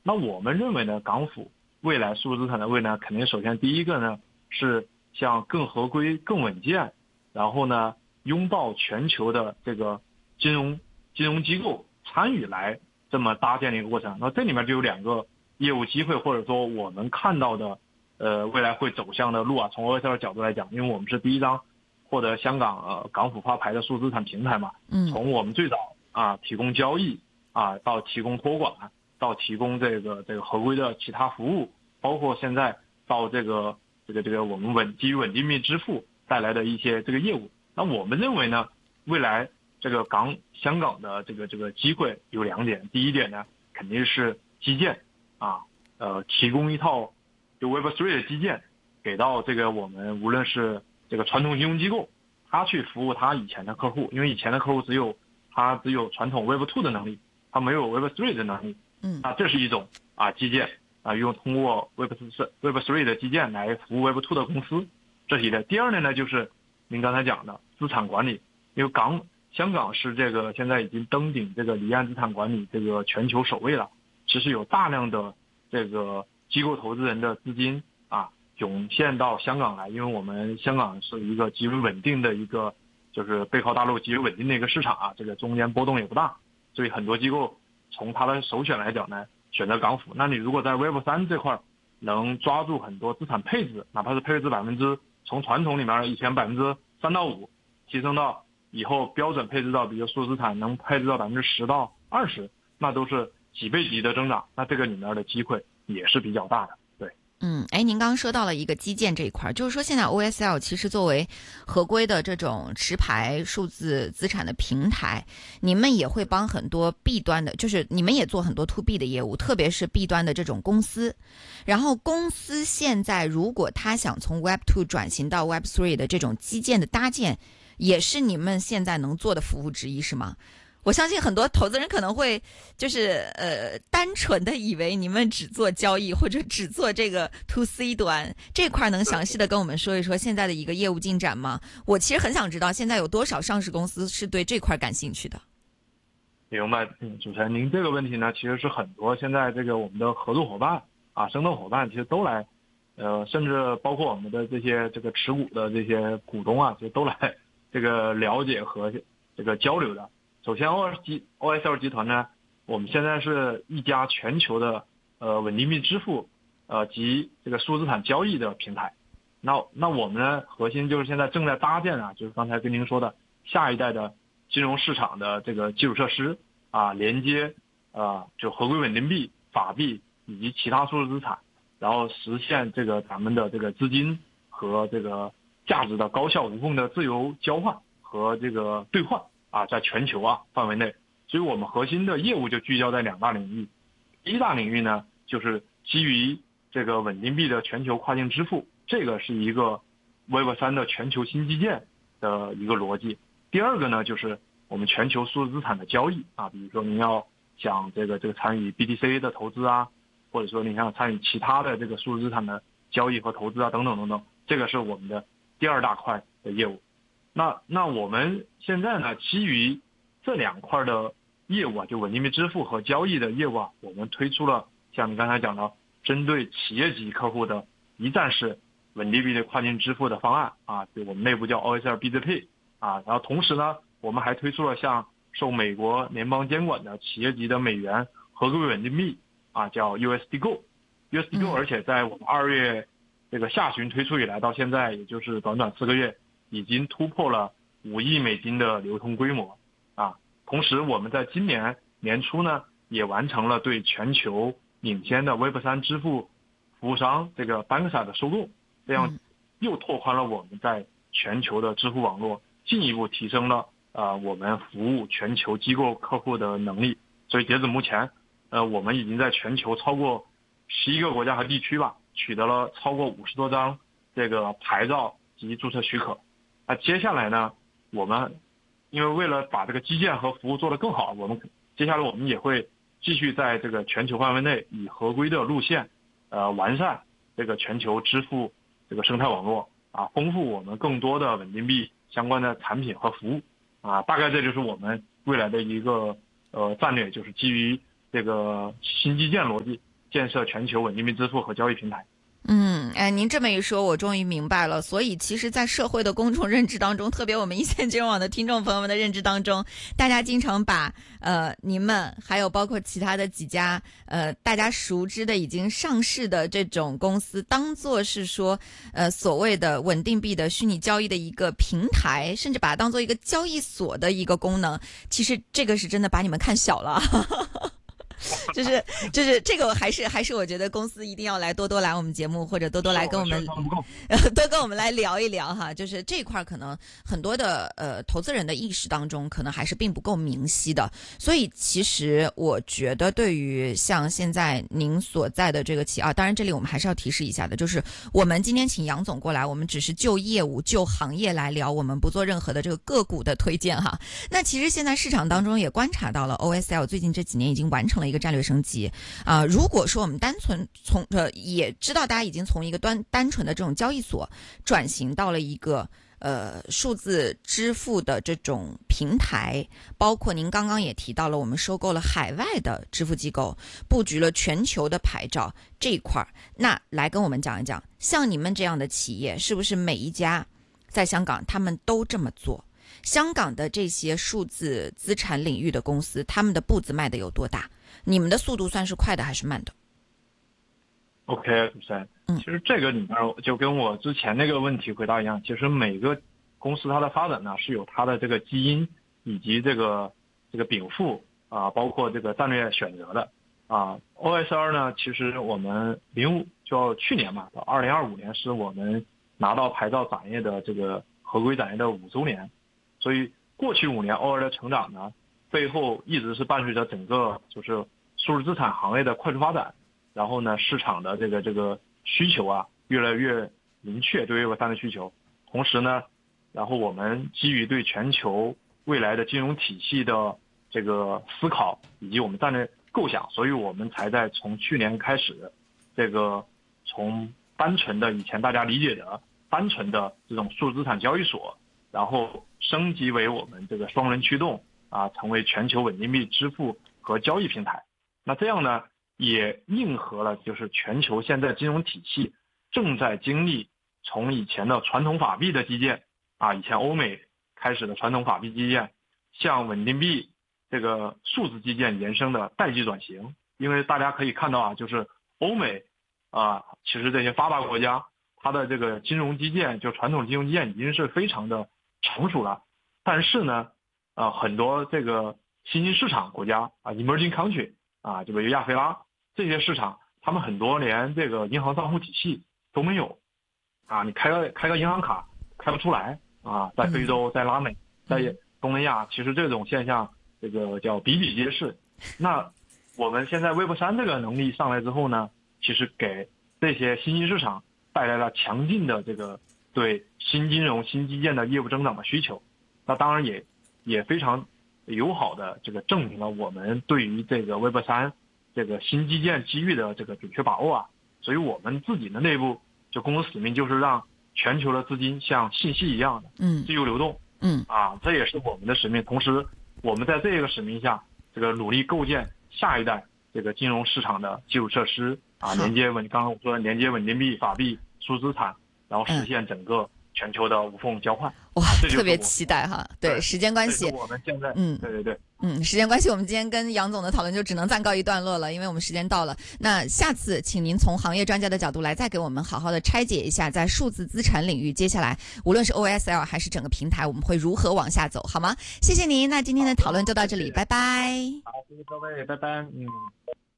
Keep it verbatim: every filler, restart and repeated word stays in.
那我们认为呢，港府未来数字资产的未来，肯定首先第一个呢是向更合规、更稳健，然后呢拥抱全球的这个金融金融机构参与来这么搭建的一个过程。那这里面就有两个业务机会，或者说我们看到的呃未来会走向的路啊。从 O S L 角度来讲，因为我们是第一张获得香港呃港府发牌的数字资产平台嘛， 嗯， 从我们最早啊提供交易啊到提供托管，到提供这个这个合规的其他服务，包括现在到这个这个这个我们稳基于稳定币支付带来的一些这个业务。那我们认为呢，未来这个港香港的这个这个机会有两点。第一点呢，肯定是基建啊，呃，提供一套就 Web 三 的基建给到这个我们无论是这个传统金融机构，他去服务他以前的客户，因为以前的客户只有他只有传统 Web 二 的能力，他没有 Web 三 的能力。 嗯， 那这是一种啊基建啊，用通过 Web 三 Web 三 的基建来服务 Web 二 的公司，这是一类。第二类呢，就是您刚才讲的资产管理，因为港香港是这个现在已经登顶这个离岸资产管理这个全球首位了。其实有大量的这个机构投资人的资金啊涌现到香港来，因为我们香港是一个极为稳定的一个，就是背靠大陆极为稳定的一个市场啊，这个中间波动也不大，所以很多机构从它的首选来讲呢，选择港府。那你如果在 Web 三 这块能抓住很多资产配置，哪怕是配置百分之从传统里面以前百分之三到五提升到以后标准配置到比如数字资产能配置到百分之十到二十，那都是几倍级的增长，那这个里面的机会也是比较大的。对， 嗯，哎，您刚刚说到了一个基建这一块，就是说现在 O S L 其实作为合规的这种持牌数字资产的平台，你们也会帮很多 B 端的，就是你们也做很多 to B 的业务，特别是 B 端的这种公司。然后公司现在如果他想从 Web 二 转型到 Web 三 的这种基建的搭建，也是你们现在能做的服务之一，是吗？我相信很多投资人可能会就是呃单纯的以为你们只做交易或者只做这个 to C 端这块，能详细的跟我们说一说现在的一个业务进展吗？我其实很想知道现在有多少上市公司是对这块感兴趣的。 明白，嗯，主持人，您这个问题呢，其实是很多现在这个我们的合作伙伴啊、生动伙伴其实都来，呃，甚至包括我们的这些这个持股的这些股东啊，其实都来这个了解和这个交流的。首先 O S L 集团呢，我们现在是一家全球的呃稳定币支付呃及这个数字资产交易的平台。那那我们呢，核心就是现在正在搭建啊，就是刚才跟您说的下一代的金融市场的这个基础设施啊，连接啊就合规稳定币、法币以及其他数字资产，然后实现这个咱们的这个资金和这个价值的高效无缝的自由交换和这个兑换。啊，在全球啊范围内，所以我们核心的业务就聚焦在两大领域。第一大领域呢，就是基于这个稳定币的全球跨境支付，这个是一个 Web 三 的全球新基建的一个逻辑。第二个呢，就是我们全球数字资产的交易啊，比如说您要想这个这个参与 B T C 的投资啊，或者说您想参与其他的这个数字资产的交易和投资啊，等等等等，这个是我们的第二大块的业务。那那我们现在呢，基于这两块的业务啊，就稳定币支付和交易的业务啊，我们推出了像你刚才讲的，针对企业级客户的一站式稳定币的跨境支付的方案啊，就我们内部叫 O S L B Z Pay 啊。然后同时呢，我们还推出了像受美国联邦监管的企业级的美元合规稳定币啊，叫 U S D Go，U S D Go， 而且在我们二月这个下旬推出以来，到现在也就是短短四个月。已经突破了五亿美金的流通规模啊！同时，我们在今年年初呢，也完成了对全球领先的 Web 三 支付服务商这个 Banxa 的收购，这样又拓宽了我们在全球的支付网络，进一步提升了呃我们服务全球机构客户的能力。所以截止目前，呃，我们已经在全球超过十一个国家和地区吧，取得了超过五十多张这个牌照及注册许可。那接下来呢，我们因为为了把这个基建和服务做得更好，我们接下来我们也会继续在这个全球范围内以合规的路线，呃，完善这个全球支付这个生态网络啊，丰富我们更多的稳定币相关的产品和服务啊，大概这就是我们未来的一个呃战略，就是基于这个新基建逻辑建设全球稳定币支付和交易平台。 嗯，哎，您这么一说，我终于明白了。所以，其实，在社会的公众认知当中，特别我们一线金融网的听众朋友们的认知当中，大家经常把呃您们还有包括其他的几家呃大家熟知的已经上市的这种公司，当做是说呃所谓的稳定币的虚拟交易的一个平台，甚至把它当做一个交易所的一个功能。其实，这个是真的把你们看小了。就是就是这个还是还是我觉得公司一定要来多多来我们节目，或者多多来跟我们多跟我们来聊一聊哈。就是这块可能很多的呃投资人的意识当中可能还是并不够明晰的，所以其实我觉得对于像现在您所在的这个企业啊，当然这里我们还是要提示一下的，就是我们今天请杨总过来，我们只是就业务就行业来聊，我们不做任何的这个个股的推荐哈。那其实现在市场当中也观察到了 O S L 最近这几年已经完成了一个战略升级啊、呃，如果说我们单纯从呃也知道大家已经从一个单单纯的这种交易所转型到了一个呃数字支付的这种平台，包括您刚刚也提到了，我们收购了海外的支付机构，布局了全球的牌照这一块，那来跟我们讲一讲，像你们这样的企业，是不是每一家在香港他们都这么做？香港的这些数字资产领域的公司，他们的步子迈得有多大？你们的速度算是快的还是慢的 ？OK， 主持人，其实这个里面就跟我之前那个问题回答一样，其实每个公司它的发展呢是有它的这个基因以及这个这个禀赋啊，包括这个战略选择的啊。O S R 呢，其实我们零五就去年嘛，到二零二五年是我们拿到牌照展业的这个合规展业的五周年。所以过去五年 O R 的成长呢，背后一直是伴随着整个就是数字资产行业的快速发展，然后呢市场的这个这个需求啊越来越明确，对 Web 三的需求。同时呢，然后我们基于对全球未来的金融体系的这个思考以及我们战略构想，所以我们才在从去年开始，这个从单纯的以前大家理解的单纯的这种数字资产交易所，然后升级为我们这个双轮驱动啊，成为全球稳定币支付和交易平台。那这样呢，也应和了就是全球现在金融体系正在经历从以前的传统法币的基建啊，以前欧美开始的传统法币基建，向稳定币这个数字基建延伸的代际转型。因为大家可以看到啊，就是欧美啊，其实这些发达国家，它的这个金融基建，就传统金融基建已经是非常的成熟了。但是呢，呃，很多这个新兴市场国家啊 ，emerging country 啊，就比如亚非拉这些市场，他们很多连这个银行账户体系都没有啊，你开个开个银行卡开不出来啊，在非洲、在拉美、在东南亚，其实这种现象这个叫比比皆是。那我们现在 Web 三这个能力上来之后呢，其实给这些新兴市场带来了强劲的这个对新金融、新基建的业务增长的需求。那当然也也非常友好的这个证明了我们对于这个 Web 三这个新基建机遇的这个准确把握啊。所以我们自己的内部就公司使命就是让全球的资金像信息一样的嗯自由流动， 嗯啊，这也是我们的使命。同时，我们在这个使命下，这个努力构建下一代这个金融市场的基础设施啊，连接稳，刚刚我说的连接稳定币、法币、数字资产，然后实现整个全球的无缝交换。 哇， 啊、 特别期待哈！对， 对时间关系， 我们现在， 嗯， 对对对。 嗯，时间关系，我们今天跟杨总的讨论就只能暂告一段落了，因为我们时间到了。那下次请您从行业专家的角度来再给我们好好的拆解一下，在数字资产领域，接下来无论是 O S L 还是整个平台，我们会如何往下走，好吗？谢谢您，那今天的讨论就到这里，拜拜。 好，谢谢各位，拜拜。嗯。